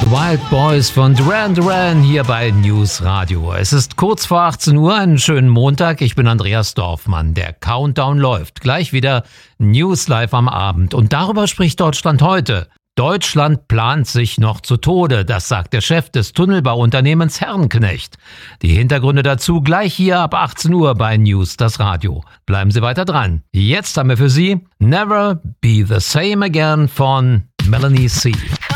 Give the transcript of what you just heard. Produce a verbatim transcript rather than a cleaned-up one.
Wild Boys von Duran Duran hier bei News Radio. Es ist kurz vor achtzehn Uhr, einen schönen Montag. Ich bin Andreas Dorfmann. Der Countdown läuft. Gleich wieder News live am Abend. Und darüber spricht Deutschland heute. Deutschland plant sich noch zu Tode, das sagt der Chef des Tunnelbauunternehmens Herrenknecht. Die Hintergründe dazu gleich hier ab achtzehn Uhr bei News das Radio. Bleiben Sie weiter dran. Jetzt haben wir für Sie Never Be the Same Again von Melanie C.